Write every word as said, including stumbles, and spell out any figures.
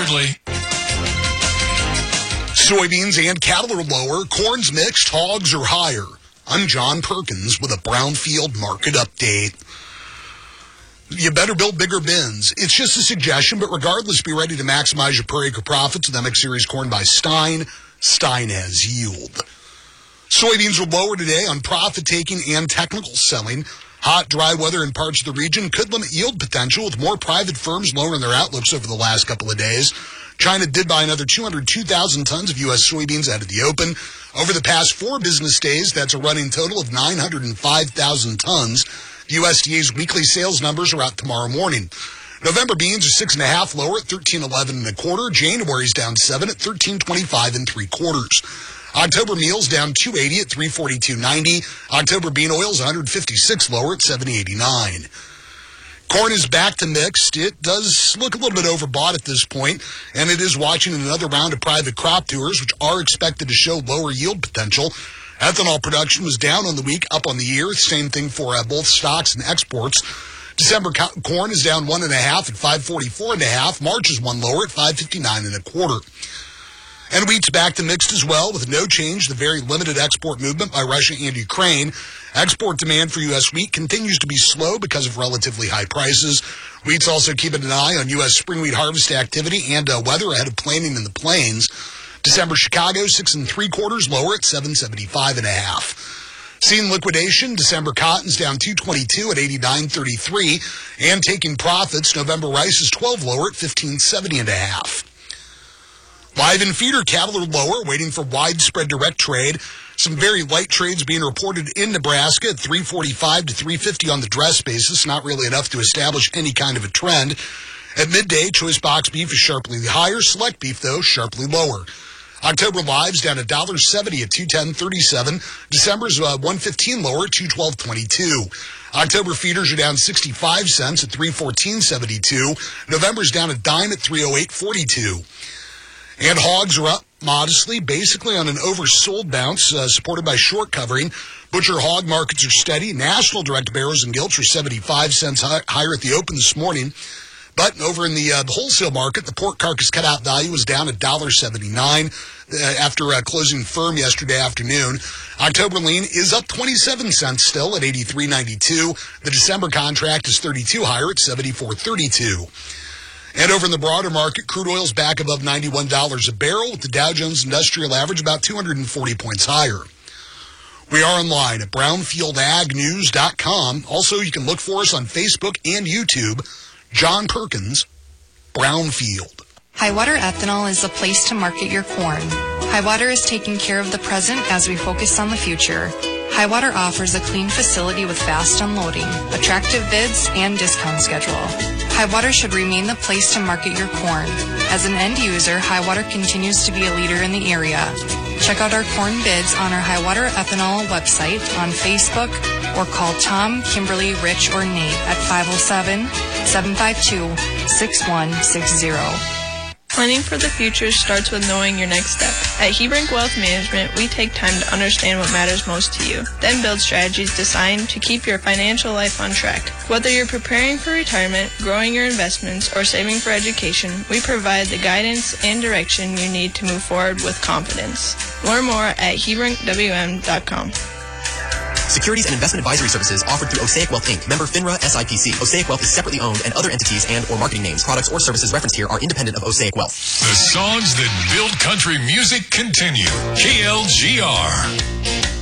lively. Soybeans and cattle are lower. Corn's mixed. Hogs are higher. I'm John Perkins with a Brownfield market update. You better build bigger bins. It's just a suggestion, but regardless, be ready to maximize your per acre profits with M X Series corn by Stein. Stein has yield. Soybeans are lower today on profit-taking and technical selling. Hot, dry weather in parts of the region could limit yield potential, with more private firms lowering their outlooks over the last couple of days. China did buy another two hundred two thousand tons of U S soybeans out of the open. Over the past four business days, that's a running total of nine hundred five thousand tons. The U S D A's weekly sales numbers are out tomorrow morning. November beans are six and a half lower at thirteen eleven and a quarter. January's down seven at thirteen twenty-five and three quarters. October meal's down two eighty at three forty-two ninety. October bean oil's one hundred fifty-six lower at seventy eighty-nine. Corn is back to mixed. It does look a little bit overbought at this point, and it is watching another round of private crop tours, which are expected to show lower yield potential. Ethanol production was down on the week, up on the year. Same thing for uh, both stocks and exports. December co- corn is down one and a half at five forty-four and a half. March is one lower at five fifty-nine and a quarter. And wheat's back to mixed as well, with no change. The very limited export movement by Russia and Ukraine. Export demand for U S wheat continues to be slow because of relatively high prices. Wheat's also keeping an eye on U S spring wheat harvest activity and uh, weather ahead of planting in the plains. December Chicago, six and three quarters lower at seven seventy-five and a half. Seeing liquidation, December cotton's down two twenty-two at eighty-nine thirty-three. And taking profits, November rice is twelve lower at fifteen seventy and a half. Live and feeder cattle are lower, waiting for widespread direct trade. Some very light trades being reported in Nebraska at three forty-five to three fifty on the dress basis, not really enough to establish any kind of a trend. At midday, choice box beef is sharply higher, select beef, though, sharply lower. October live's down one dollar seventy at two ten thirty-seven. December's uh, one fifteen lower at two twelve twenty-two. October feeders are down sixty-five cents at three fourteen seventy-two. November's down a dime at three oh eight forty-two. And hogs are up modestly, basically on an oversold bounce, uh, supported by short covering. Butcher hog markets are steady. National direct barrows and gilts are seventy-five cents high, higher at the open this morning. But over in the, uh, the wholesale market, the pork carcass cutout value was down one dollar seventy-nine uh, after uh, closing firm yesterday afternoon. October lean is up twenty-seven cents still at eighty-three ninety-two. The December contract is thirty-two higher at seventy-four thirty-two. And over in the broader market, crude oil's back above ninety-one dollars a barrel, with the Dow Jones Industrial Average about two hundred forty points higher. We are online at brownfield ag news dot com. Also, you can look for us on Facebook and YouTube. John Perkins, Brownfield. Highwater Ethanol is the place to market your corn. Highwater is taking care of the present as we focus on the future. Highwater offers a clean facility with fast unloading, attractive bids, and discount schedule. Highwater should remain the place to market your corn. As an end user, Highwater continues to be a leader in the area. Check out our corn bids on our Highwater Ethanol website, on Facebook, or call Tom, Kimberly, Rich, or Nate at five oh seven, seven five two, six one six zero. Planning for the future starts with knowing your next step. At Hebrink Wealth Management, we take time to understand what matters most to you, then build strategies designed to keep your financial life on track. Whether you're preparing for retirement, growing your investments, or saving for education, we provide the guidance and direction you need to move forward with confidence. Learn more at hebrink w m dot com. Securities and investment advisory services offered through Osaic Wealth Incorporated. Member FINRA S I P C. Osaic Wealth is separately owned, and other entities and or marketing names, products, or services referenced here are independent of Osaic Wealth. The songs that build country music continue. K L G R.